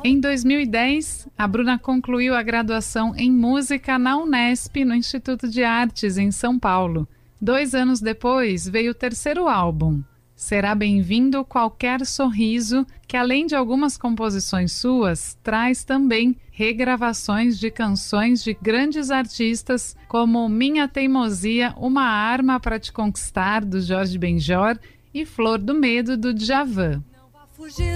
Em 2010, a Bruna concluiu a graduação em música na Unesp, no Instituto de Artes, em São Paulo. 2 anos depois, veio o terceiro álbum, Será Bem-vindo Qualquer Sorriso, que além de algumas composições suas, traz também regravações de canções de grandes artistas como Minha Teimosia, Uma Arma para Te Conquistar, do Jorge Benjor, e Flor do Medo, do Djavan.